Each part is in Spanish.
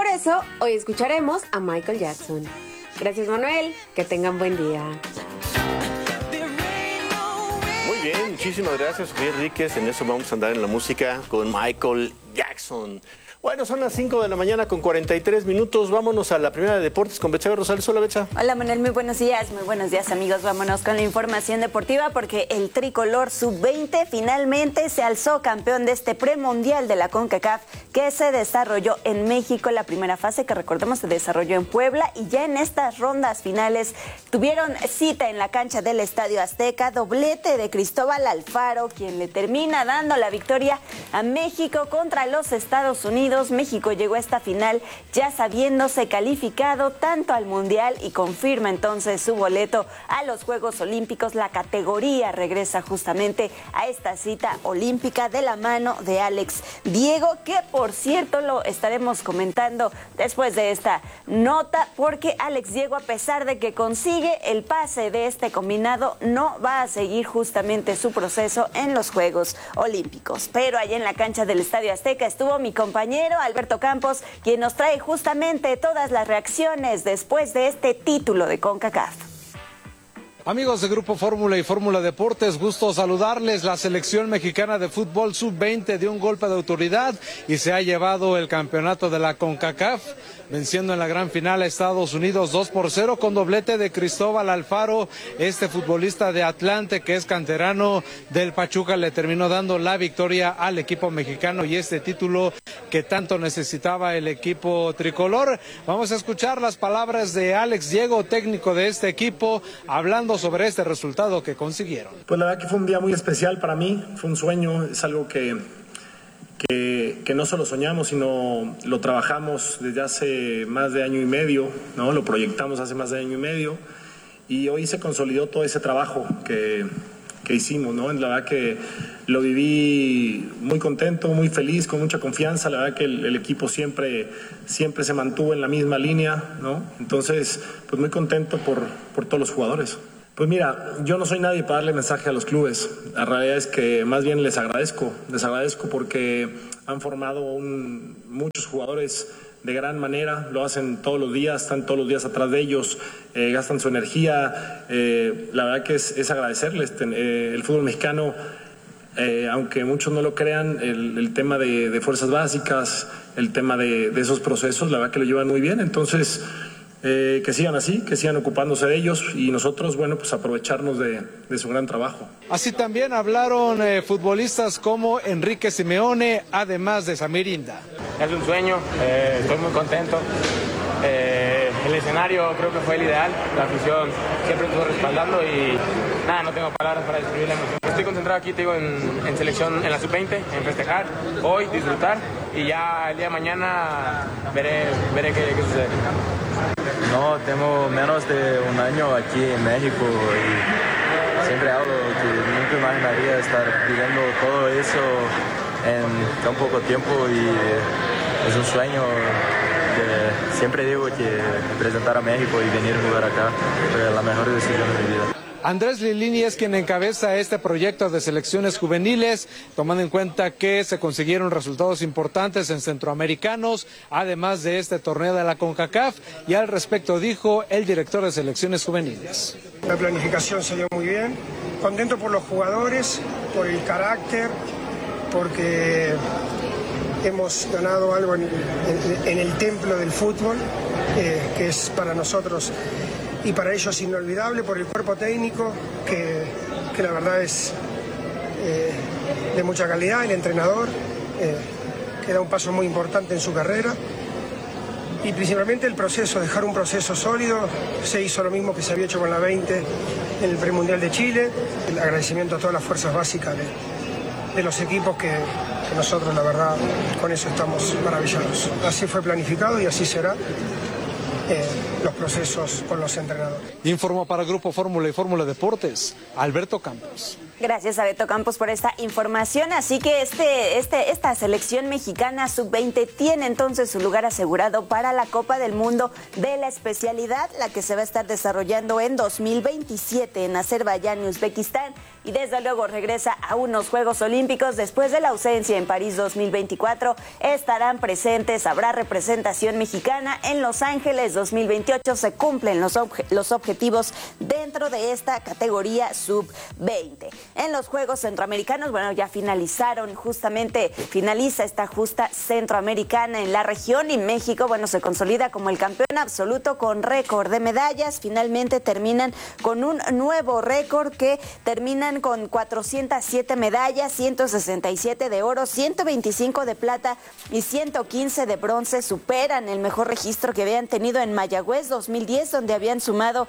eso, hoy escucharemos a Michael Jackson. Gracias, Manuel. Que tengan buen día. Muy bien, muchísimas gracias, Javier Ríquez. En eso vamos a andar en la música con Michael Jackson. Bueno, son las 5 de la mañana con 43 minutos. Vámonos a la primera de deportes con Betsabe Rosales. Hola, Betsa. Hola, Manuel. Muy buenos días, amigos. Vámonos con la información deportiva porque el tricolor sub-20 finalmente se alzó campeón de este premundial de la CONCACAF que se desarrolló en México. La primera fase, que recordemos se desarrolló en Puebla, y ya en estas rondas finales tuvieron cita en la cancha del Estadio Azteca. Doblete de Cristóbal Alfaro, quien le termina dando la victoria a México contra los Estados Unidos. México llegó a esta final ya sabiéndose calificado tanto al Mundial y confirma entonces su boleto a los Juegos Olímpicos. La categoría regresa justamente a esta cita olímpica de la mano de Alex Diego, que por cierto lo estaremos comentando después de esta nota, porque Alex Diego, a pesar de que consigue el pase de este combinado, no va a seguir justamente su proceso en los Juegos Olímpicos. Pero allá en la cancha del Estadio Azteca estuvo mi compañero Alberto Campos, quien nos trae justamente todas las reacciones después de este título de CONCACAF. Amigos de Grupo Fórmula y Fórmula Deportes, gusto saludarles. La selección mexicana de fútbol sub-20 dio un golpe de autoridad y se ha llevado el campeonato de la CONCACAF, venciendo en la gran final a Estados Unidos 2-0 con doblete de Cristóbal Alfaro. Este futbolista de Atlante, que es canterano del Pachuca, le terminó dando la victoria al equipo mexicano y este título que tanto necesitaba el equipo tricolor. Vamos a escuchar las palabras de Alex Diego, técnico de este equipo, hablando sobre este resultado que consiguieron. Pues la verdad que fue un día muy especial para mí, fue un sueño, es algo que no solo soñamos, sino lo trabajamos desde hace más de año y medio, ¿no? Lo proyectamos hace más de año y medio, y hoy se consolidó todo ese trabajo que hicimos, ¿no? La verdad que lo viví muy contento, muy feliz, con mucha confianza. La verdad que el equipo siempre se mantuvo en la misma línea, ¿no? Entonces, pues muy contento por todos los jugadores. Pues mira, yo no soy nadie para darle mensaje a los clubes. La realidad es que más bien les agradezco porque han formado muchos jugadores de gran manera, lo hacen todos los días, están todos los días atrás de ellos, gastan su energía. La verdad que es agradecerles. El fútbol mexicano, aunque muchos no lo crean, el tema de fuerzas básicas, el tema de esos procesos, la verdad que lo llevan muy bien. Entonces, que sigan así, que sigan ocupándose de ellos, y nosotros, bueno, pues aprovecharnos de su gran trabajo. Así también hablaron futbolistas como Enrique Simeone, además de Samir Inda. Es un sueño, estoy muy contento. El escenario creo que fue el ideal, la afición siempre estuvo respaldando y nada, no tengo palabras para describir la emoción. Estoy concentrado aquí, te digo, en selección, en la sub-20, en festejar, hoy, disfrutar, y ya el día de mañana veré qué sucede. No, tengo menos de un año aquí en México y siempre hablo que nunca imaginaría estar viviendo todo eso en tan poco tiempo, y es un sueño que siempre digo que representar a México y venir a jugar acá fue la mejor decisión de mi vida. Andrés Lilini es quien encabeza este proyecto de selecciones juveniles, tomando en cuenta que se consiguieron resultados importantes en centroamericanos, además de este torneo de la CONCACAF, y al respecto dijo el director de selecciones juveniles. La planificación se dio muy bien, contento por los jugadores, por el carácter, porque hemos ganado algo en el templo del fútbol, que es para nosotros y para ellos inolvidable, por el cuerpo técnico, que la verdad es de mucha calidad, el entrenador, que da un paso muy importante en su carrera, y principalmente el proceso, dejar un proceso sólido. Se hizo lo mismo que se había hecho con la 20 en el premundial de Chile. El agradecimiento a todas las fuerzas básicas de los equipos que nosotros, la verdad, con eso estamos maravillados. Así fue planificado y así será. Los procesos con los entrenadores. Informó para Grupo Fórmula y Fórmula Deportes, Alberto Campos. Gracias a Beto Campos por esta información. Así que esta selección mexicana sub-20 tiene entonces su lugar asegurado para la Copa del Mundo de la especialidad, la que se va a estar desarrollando en 2027 en Azerbaiyán y Uzbekistán. y desde luego regresa a unos Juegos Olímpicos después de la ausencia en París 2024. Estarán presentes, habrá representación mexicana en Los Ángeles 2028. Se cumplen los objetivos dentro de esta categoría sub-20. En los Juegos Centroamericanos, bueno, ya finaliza esta justa centroamericana en la región y México, bueno, se consolida como el campeón absoluto con récord de medallas. Finalmente terminan con un nuevo récord que terminan con 407 medallas, 167 de oro, 125 de plata y 115 de bronce. Superan el mejor registro que habían tenido en Mayagüez 2010, donde habían sumado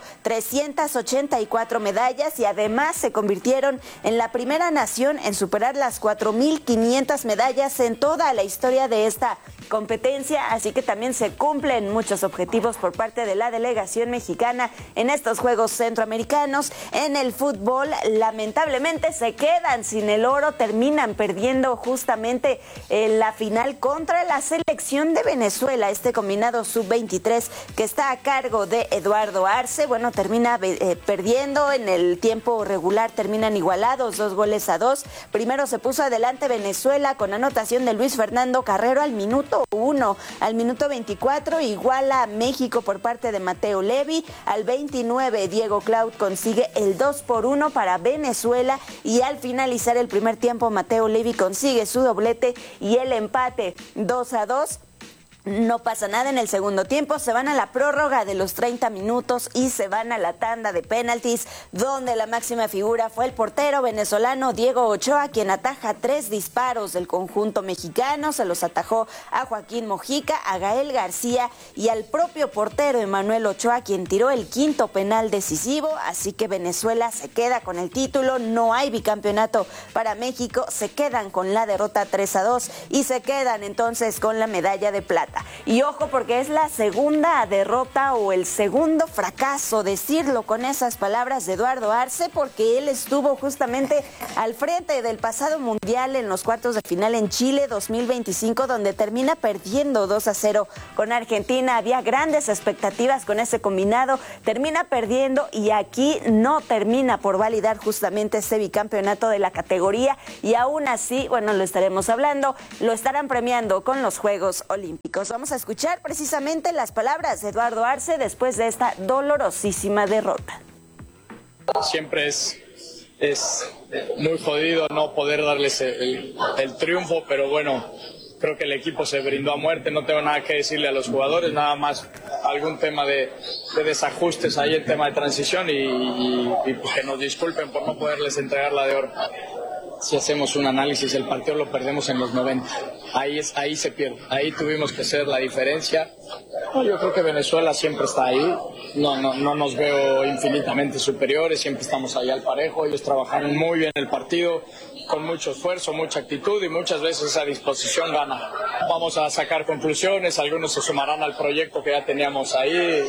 384 medallas y además se convirtieron en la primera nación en superar las 4.500 medallas en toda la historia de esta competencia, así que también se cumplen muchos objetivos por parte de la delegación mexicana en estos Juegos Centroamericanos. En el fútbol, lamentablemente se quedan sin el oro, terminan perdiendo justamente la final contra la selección de Venezuela, este combinado sub-23 que está a cargo de Eduardo Arce. Bueno, termina perdiendo en el tiempo regular, terminan igualados 2-2. Primero se puso adelante Venezuela con anotación de Luis Fernando Carrero al minuto 1, al minuto 24 iguala México por parte de Mateo Levi, al 29 Diego Clout consigue el 2-1 para Venezuela y al finalizar el primer tiempo Mateo Levi consigue su doblete y el empate 2-2. No pasa nada en el segundo tiempo, se van a la prórroga de los 30 minutos y se van a la tanda de penaltis, donde la máxima figura fue el portero venezolano Diego Ochoa, quien ataja 3 disparos del conjunto mexicano. Se los atajó a Joaquín Mojica, a Gael García y al propio portero Emmanuel Ochoa, quien tiró el quinto penal decisivo. Así que Venezuela se queda con el título, no hay bicampeonato para México, se quedan con la derrota 3-2 y se quedan entonces con la medalla de plata. Y ojo, porque es la segunda derrota o el segundo fracaso, decirlo con esas palabras, de Eduardo Arce, porque él estuvo justamente al frente del pasado mundial en los cuartos de final en Chile 2025, donde termina perdiendo 2-0 con Argentina. Había grandes expectativas con ese combinado, termina perdiendo y aquí no termina por validar justamente ese bicampeonato de la categoría y aún así, bueno, lo estaremos hablando, lo estarán premiando con los Juegos Olímpicos. Vamos a escuchar precisamente las palabras de Eduardo Arce después de esta dolorosísima derrota. Siempre es muy jodido no poder darles el triunfo, pero bueno, creo que el equipo se brindó a muerte, no tengo nada que decirle a los jugadores, nada más algún tema de desajustes ahí, el tema de transición y que nos disculpen por no poderles entregar la de oro. Si hacemos un análisis, el partido lo perdemos en los 90. Ahí se pierde. Ahí tuvimos que hacer la diferencia. No, yo creo que Venezuela siempre está ahí. No nos veo infinitamente superiores. Siempre estamos ahí al parejo. Ellos trabajaron muy bien el partido, con mucho esfuerzo, mucha actitud y muchas veces esa disposición gana. Vamos a sacar conclusiones. Algunos se sumarán al proyecto que ya teníamos ahí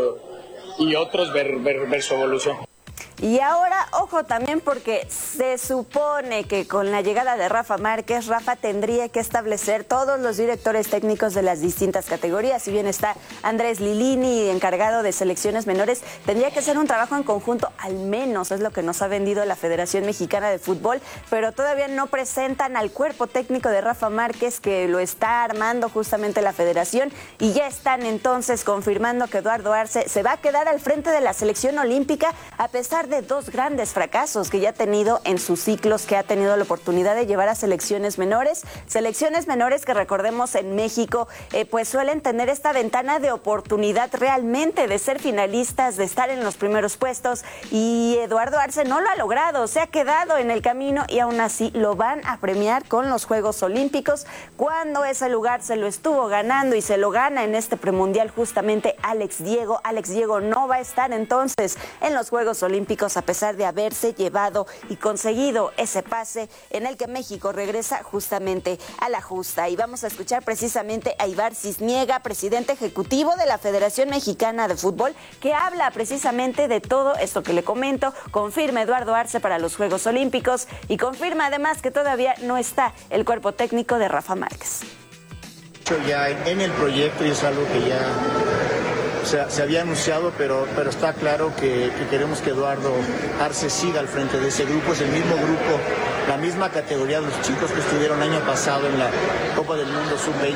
y otros ver su evolución. Y ahora, ojo también, porque se supone que con la llegada de Rafa Márquez, Rafa tendría que establecer todos los directores técnicos de las distintas categorías. Si bien está Andrés Lilini, encargado de selecciones menores, tendría que ser un trabajo en conjunto, al menos es lo que nos ha vendido la Federación Mexicana de Fútbol, pero todavía no presentan al cuerpo técnico de Rafa Márquez, que lo está armando justamente la Federación, y ya están entonces confirmando que Eduardo Arce se va a quedar al frente de la selección olímpica, a pesar de 2 grandes fracasos que ya ha tenido en sus ciclos, que ha tenido la oportunidad de llevar a selecciones menores que, recordemos, en México pues suelen tener esta ventana de oportunidad realmente de ser finalistas, de estar en los primeros puestos, y Eduardo Arce no lo ha logrado, se ha quedado en el camino y aún así lo van a premiar con los Juegos Olímpicos, cuando ese lugar se lo estuvo ganando y se lo gana en este premundial justamente Alex Diego. Alex Diego no va a estar entonces en los Juegos Olímpicos, a pesar de haberse llevado y conseguido ese pase en el que México regresa justamente a la justa. Y vamos a escuchar precisamente a Ibar Cisniega, presidente ejecutivo de la Federación Mexicana de Fútbol, que habla precisamente de todo esto que le comento. Confirma Eduardo Arce para los Juegos Olímpicos y confirma además que todavía no está el cuerpo técnico de Rafa Márquez. Ya en el proyecto, y es algo que ya se había anunciado, pero está claro que queremos que Eduardo Arce siga al frente de ese grupo. Es el mismo grupo, la misma categoría de los chicos que estuvieron el año pasado en la Copa del Mundo Sub-20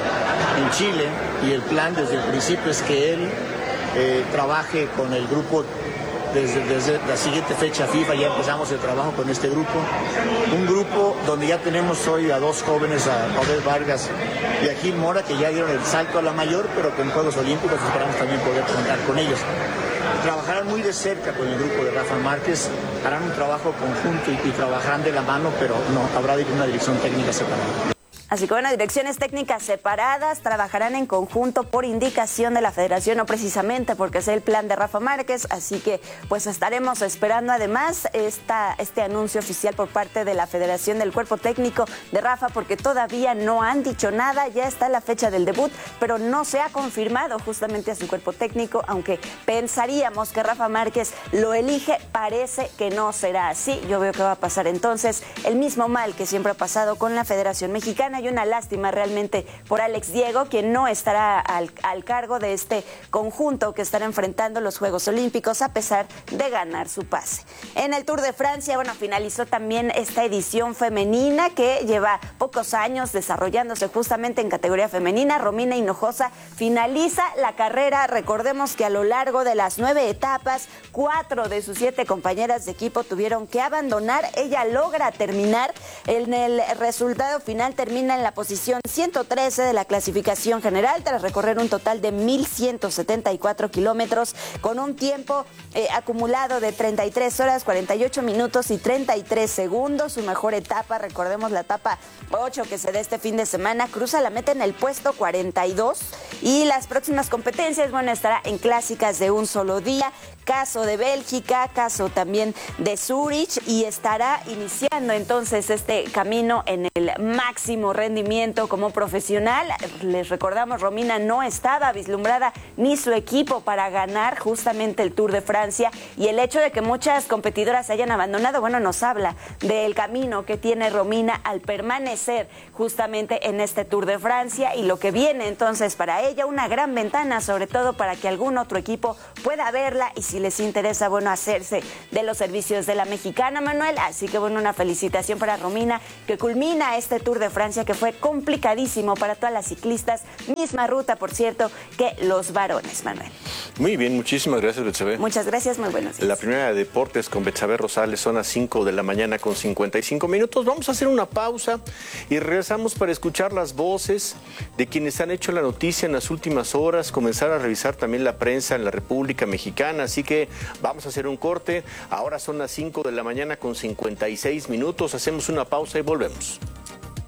en Chile, y el plan desde el principio es que él trabaje con el grupo. Desde la siguiente fecha FIFA ya empezamos el trabajo con este grupo. Un grupo donde ya tenemos hoy a dos jóvenes, a Oded Vargas y a Gil Mora, que ya dieron el salto a la mayor, pero que en Juegos Olímpicos esperamos también poder contar con ellos. Trabajarán muy de cerca con el grupo de Rafa Márquez, harán un trabajo conjunto y trabajarán de la mano, pero no habrá una dirección técnica separada. Así que bueno, direcciones técnicas separadas, trabajarán en conjunto por indicación de la federación, no precisamente porque es el plan de Rafa Márquez, así que pues estaremos esperando además este anuncio oficial por parte de la federación del cuerpo técnico de Rafa, porque todavía no han dicho nada, ya está la fecha del debut, pero no se ha confirmado justamente a su cuerpo técnico, aunque pensaríamos que Rafa Márquez lo elige, parece que no será así. Yo veo que va a pasar entonces el mismo mal que siempre ha pasado con la Federación Mexicana. Y una lástima realmente por Alex Diego, quien no estará al cargo de este conjunto que estará enfrentando los Juegos Olímpicos a pesar de ganar su pase. En el Tour de Francia, bueno, finalizó también esta edición femenina que lleva pocos años desarrollándose justamente en categoría femenina. Romina Hinojosa finaliza la carrera. Recordemos que a lo largo de las 9 etapas, 4 de sus 7 compañeras de equipo tuvieron que abandonar. Ella logra terminar. En el resultado final termina en la posición 113 de la clasificación general tras recorrer un total de 1,174 kilómetros con un tiempo acumulado de 33 horas, 48 minutos y 33 segundos. Su mejor etapa, recordemos la etapa 8 que se da este fin de semana, cruza la meta en el puesto 42 y las próximas competencias, bueno, estará en clásicas de un solo día, caso de Bélgica, caso también de Zúrich, y estará iniciando entonces este camino en el máximo rendimiento como profesional. Les recordamos, Romina no estaba vislumbrada ni su equipo para ganar justamente el Tour de Francia, y el hecho de que muchas competidoras se hayan abandonado, bueno, nos habla del camino que tiene Romina al permanecer justamente en este Tour de Francia y lo que viene entonces para ella, una gran ventana, sobre todo para que algún otro equipo pueda verla y si les interesa, bueno, hacerse de los servicios de la mexicana, Manuel. Así que bueno, una felicitación para Romina, que culmina este Tour de Francia que fue complicadísimo para todas las ciclistas, misma ruta, por cierto, que los varones, Manuel. Muy bien, muchísimas gracias, Betsabe. Muchas gracias, muy buenos días. La primera de deportes con Betsabe Rosales, son las 5 de la mañana con 55 minutos. Vamos a hacer una pausa y regresamos para escuchar las voces de quienes han hecho la noticia en las últimas horas, comenzar a revisar también la prensa en la República Mexicana. Así que vamos a hacer un corte. Ahora son las 5 de la mañana con 56 minutos. Hacemos una pausa y volvemos.